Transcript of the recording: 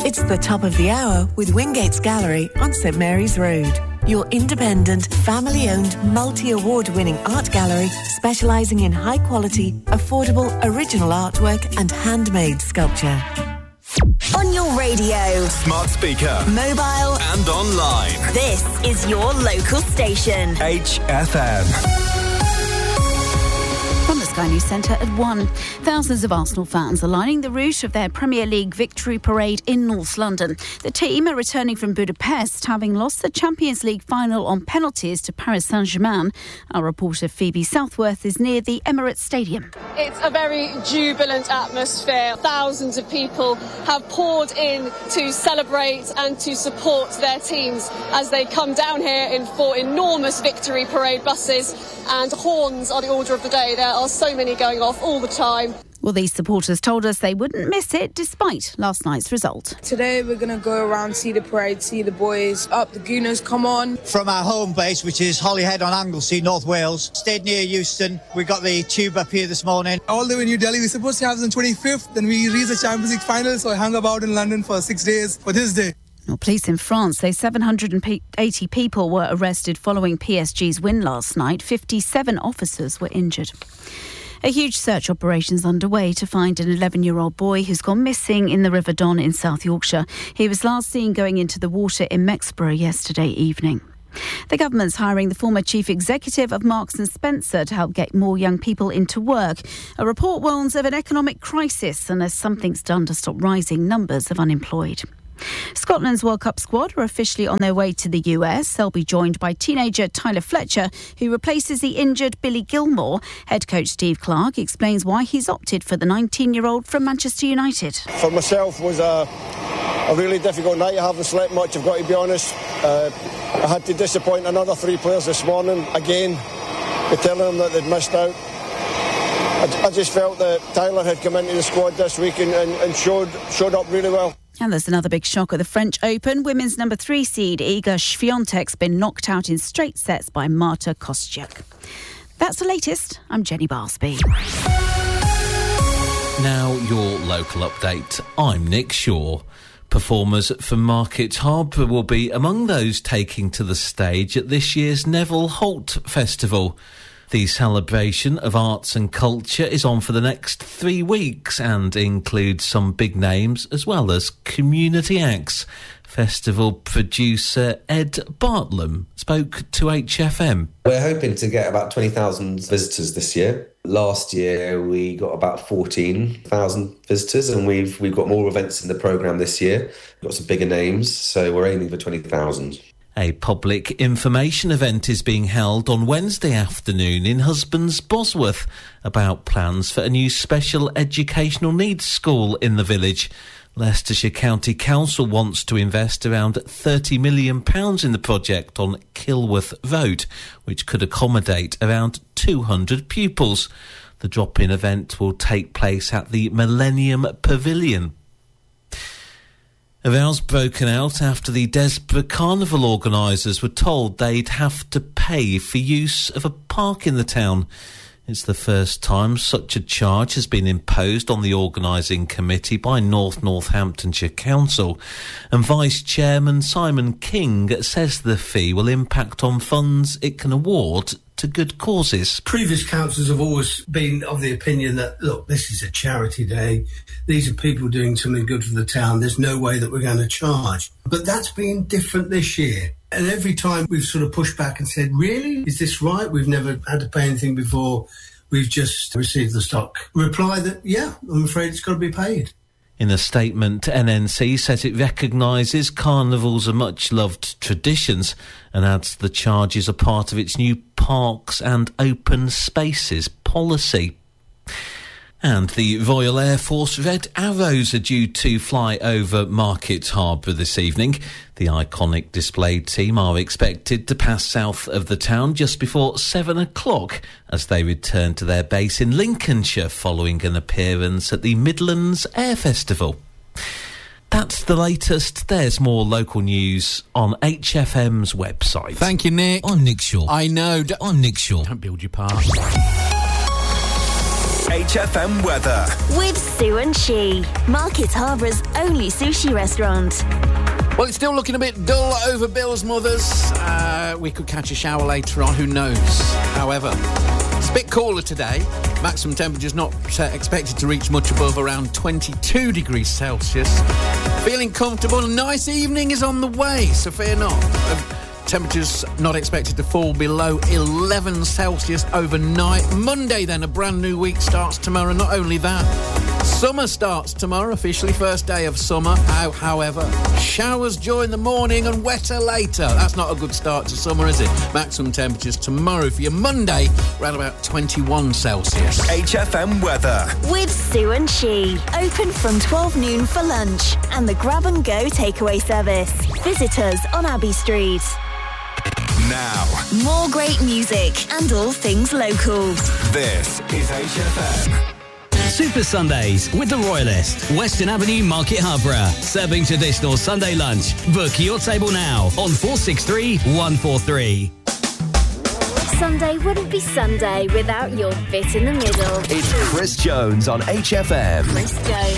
It's the top of the hour with Wingates Gallery on St Mary's Road. Your independent, family-owned, multi-award-winning art gallery specialising in high-quality, affordable, original artwork and handmade sculpture. On your radio, smart speaker, mobile and online. This is your local station. HFM. From the Sky News Centre at 1. Thousands of Arsenal fans are lining the route of their Premier League victory parade in North London. The team are returning from Budapest, having lost the Champions League final on penalties to Paris Saint-Germain. Our reporter Phoebe Southworth is near the Emirates Stadium. It's a very jubilant atmosphere. Thousands of people have poured in to celebrate and to support their teams as they come down here in 4 enormous victory parade buses, and horns are the order of the day. There are so many going off all the time. Well, these supporters told us they wouldn't miss it despite last night's result. Today we're going to go around, see the parade, see the boys up, the Gooners come on. From our home base, which is Holyhead on Anglesey, North Wales, stayed near Euston. We got the tube up here this morning. All the way in New Delhi, we were supposed to have it on 25th, then we reached the Champions League final, so I hung about in London for 6 days for this day. Well, police in France say 780 people were arrested following PSG's win last night. 57 officers were injured. A huge search operation is underway to find an 11-year-old boy who's gone missing in the River Don in South Yorkshire. He was last seen going into the water in Mexborough yesterday evening. The government's hiring the former chief executive of Marks & Spencer to help get more young people into work. A report warns of an economic crisis unless something's done to stop rising numbers of unemployed. Scotland's World Cup squad are officially on their way to the US. They'll be joined by teenager Tyler Fletcher, who replaces the injured Billy Gilmore. Head coach Steve Clarke explains why he's opted for the 19-year-old from Manchester United. For myself, was a really difficult night. I haven't slept much, I've got to be honest. I had to disappoint another 3 players this morning, again, by telling them that they'd missed out. I just felt that Tyler had come into the squad this week and showed up really well. And there's another big shock at the French Open. Women's number 3 seed Iga Swiatek's been knocked out in straight sets by Marta Kostyuk. That's the latest. I'm Jenny Barsby. Now your local update. I'm Nick Shaw. Performers from Market Harbour will be among those taking to the stage at this year's Neville Holt Festival. The celebration of arts and culture is on for the next 3 weeks and includes some big names as well as community acts. Festival producer Ed Bartlam spoke to HFM. We're hoping to get about 20,000 visitors this year. Last year we got about 14,000 visitors, and we've got more events in the programme this year. We've got some bigger names, so we're aiming for 20,000. A public information event is being held on Wednesday afternoon in Husbands Bosworth about plans for a new special educational needs school in the village. Leicestershire County Council wants to invest around £30 million in the project on Kilworth Road, which could accommodate around 200 pupils. The drop-in event will take place at the Millennium Pavilion. A row's broken out after the Desborough Carnival organisers were told they'd have to pay for use of a park in the town. It's the first time such a charge has been imposed on the organising committee by Northamptonshire Council, and Vice Chairman Simon King says the fee will impact on funds it can award to good causes. Previous councils have always been of the opinion that, look, this is a charity day. These are people doing something good for the town. There's no way that we're going to charge. But that's been different this year. And every time we've sort of pushed back and said, really? Is this right? We've never had to pay anything before. We've just received the stock. Reply that, yeah, I'm afraid it's got to be paid. In a statement, NNC says it recognises carnivals are much-loved traditions and adds the charges are part of its new parks and open spaces policy. And the Royal Air Force Red Arrows are due to fly over Market Harbour this evening. The iconic display team are expected to pass south of the town just before 7 o'clock as they return to their base in Lincolnshire following an appearance at the Midlands Air Festival. That's the latest. There's more local news on HFM's website. Thank you, Nick. I'm Nick Shaw. I know. I'm Nick Shaw. Don't build your park. HFM weather. With Sue and She, Market Harbour's only sushi restaurant. Well, it's still looking a bit dull over Bill's Mothers. We could catch a shower later on, who knows? However, it's a bit cooler today. Maximum temperature's not expected to reach much above around 22 degrees Celsius. Feeling comfortable. A nice evening is on the way, so fear not. Temperatures not expected to fall below 11 Celsius overnight. Monday, then, a brand new week starts tomorrow. Not only that, summer starts tomorrow, officially first day of summer. However, showers during the morning and wetter later. That's not a good start to summer, is it? Maximum temperatures tomorrow for your Monday, around about 21 Celsius. HFM weather. With Sue and She, open from 12 noon for lunch and the grab-and-go takeaway service. Visit us on Abbey Street. Now, more great music and all things local. This is HFM. Super Sundays with the Royalist, Western Avenue, Market Harborough. Serving traditional Sunday lunch. Book your table now on 463 143. Sunday wouldn't be Sunday without your bit in the middle. It's Chris Jones on HFM. Chris Jones.